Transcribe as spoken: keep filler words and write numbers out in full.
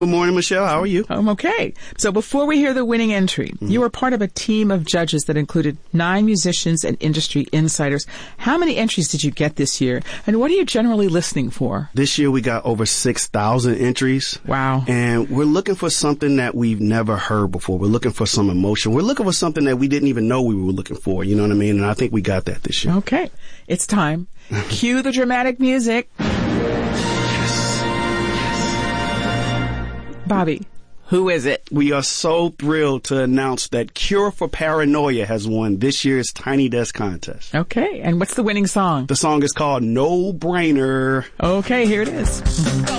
Good morning, Michelle. How are you? I'm okay. So before we hear the winning entry, mm-hmm. you were part of a team of judges that included nine musicians and industry insiders. How many entries did you get this year? And what are you generally listening for? This year we got over six thousand entries. Wow. And we're looking for something that we've never heard before. We're looking for some emotion. We're looking for something that we didn't even know we were looking for. You know what I mean? And I think we got that this year. Okay. It's time. Cue the dramatic music. Bobby, who is it? We are so thrilled to announce that Cure for Paranoia has won this year's Tiny Desk contest. Okay, and what's the winning song? The song is called No Brainer. Okay, here it is.